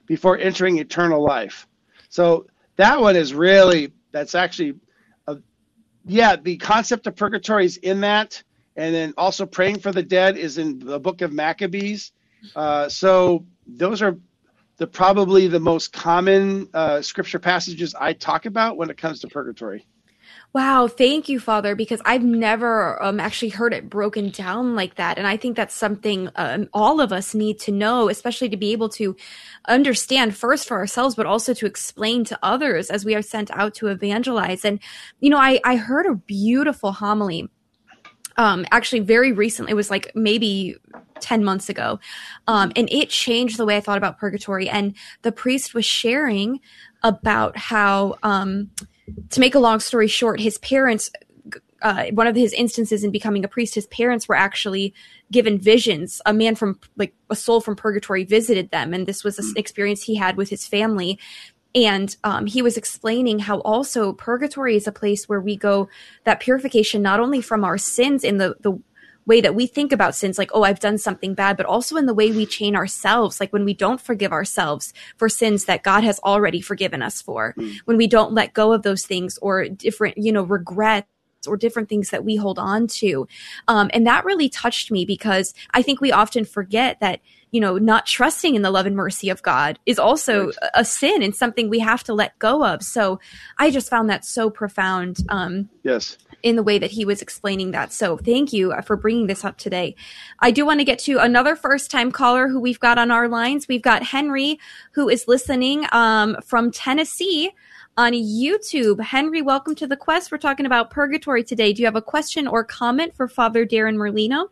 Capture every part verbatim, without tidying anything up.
before entering eternal life. So that one is really, that's actually, a, yeah, the concept of purgatory is in that. And then also praying for the dead is in the book of Maccabees. Uh, so those are the probably the most common uh, scripture passages I talk about when it comes to purgatory. Wow, thank you, Father, because I've never um, actually heard it broken down like that. And I think that's something um, all of us need to know, especially to be able to understand first for ourselves, but also to explain to others as we are sent out to evangelize. And, you know, I, I heard a beautiful homily um, actually very recently. It was like maybe ten months ago. Um, and it changed the way I thought about purgatory. And the priest was sharing about how, um, to make a long story short, his parents, uh, one of his instances in becoming a priest, his parents were actually given visions. A man from, like, a soul from purgatory visited them. And this was an experience he had with his family. And um, he was explaining how also purgatory is a place where we go, that purification, not only from our sins in the, the way that we think about sins, like, oh, I've done something bad, but also in the way we chain ourselves, like when we don't forgive ourselves for sins that God has already forgiven us for, mm. when we don't let go of those things or different, you know, regrets or different things that we hold on to. Um, and that really touched me because I think we often forget that, you know, not trusting in the love and mercy of God is also right. a sin and something we have to let go of. So I just found that so profound. Um, yes. in the way that he was explaining that. So thank you for bringing this up today. I do want to get to another first-time caller who we've got on our lines. We've got Henry, who is listening um, from Tennessee on YouTube. Henry, welcome to The Quest. We're talking about purgatory today. Do you have a question or comment for Father Darren Merlino?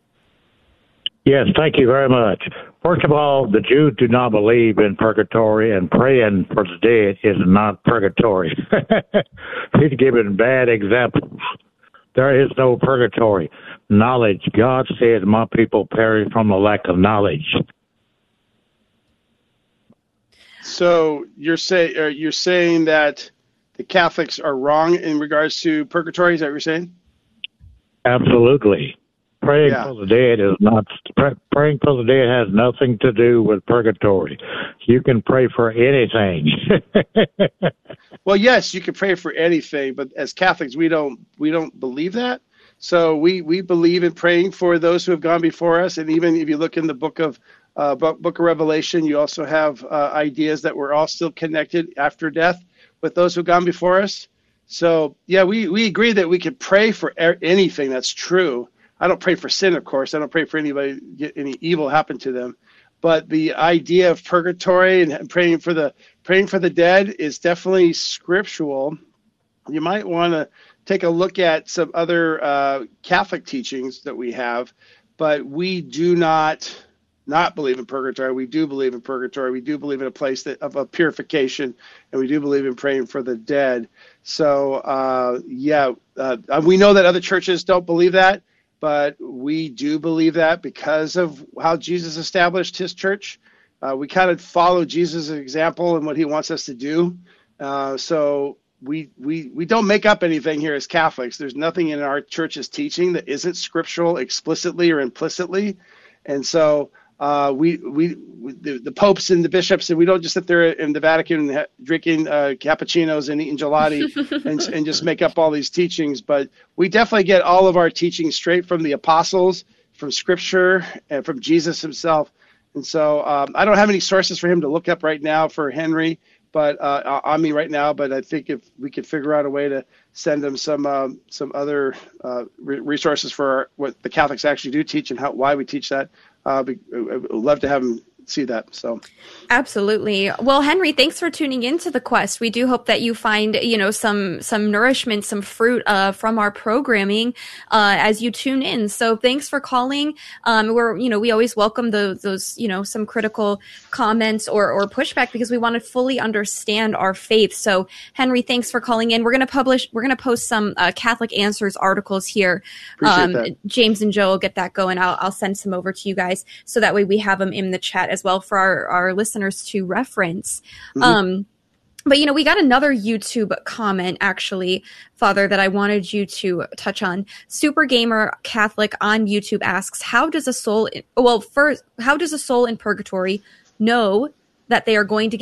Yes, thank you very much. First of all, the Jews do not believe in purgatory, and praying for the dead is not purgatory. He's giving bad examples. There is no purgatory. Knowledge. God said, my people perish from the lack of knowledge. So you're say uh, you're saying that the Catholics are wrong in regards to purgatory? Is that what you're saying? Absolutely. Praying yeah. for the dead is not pray, praying for the dead has nothing to do with purgatory. You can pray for anything. Well, yes, you can pray for anything, but as Catholics, we don't we don't believe that. So we, we believe in praying for those who have gone before us, and even if you look in the book of uh, book of Revelation, you also have uh, ideas that we're all still connected after death with those who've gone before us. So yeah, we, we agree that we can pray for er- anything. That's true. I don't pray for sin, of course. I don't pray for anybody to get any evil happen to them. But the idea of purgatory and praying for the praying for the dead is definitely scriptural. You might want to take a look at some other uh, Catholic teachings that we have, but we do not not believe in purgatory. We do believe in purgatory. We do believe in a place that, of a purification, and we do believe in praying for the dead. So, uh, yeah, uh, we know that other churches don't believe that, but we do believe that because of how Jesus established his church. Uh, we kind of follow Jesus' example and what he wants us to do. Uh, so we, we, we don't make up anything here as Catholics. There's nothing in our church's teaching that isn't scriptural explicitly or implicitly. And so uh, we, we, we the, the popes and the bishops, and we don't just sit there in the Vatican drinking uh, cappuccinos and eating gelati and, and just make up all these teachings. But we definitely get all of our teachings straight from the apostles, from Scripture, and from Jesus himself. And so um, I don't have any sources for him to look up right now for Henry, but uh, on me right now. But I think if we could figure out a way to send him some um, some other uh, re- resources for our, what the Catholics actually do teach and how why we teach that, uh, be, I would love to have him see that. So absolutely. Well, Henry, thanks for tuning into The Quest. We do hope that you find, you know, some some nourishment, some fruit uh, from our programming uh, as you tune in. So thanks for calling. Um, we're, you know, we always welcome the, those, you know, some critical comments or, or pushback because we want to fully understand our faith. So Henry, thanks for calling in. We're going to publish, we're going to post some uh, Catholic Answers articles here. Appreciate um, that. James and Joe will get that going. I'll, I'll send some over to you guys so that way we have them in the chat as well for our, our listeners to reference. Mm-hmm. Um, but, you know, we got another YouTube comment, actually, Father, that I wanted you to touch on. Super Gamer Catholic on YouTube asks, how does a soul, in, well, first, how does a soul in purgatory know that they are going to get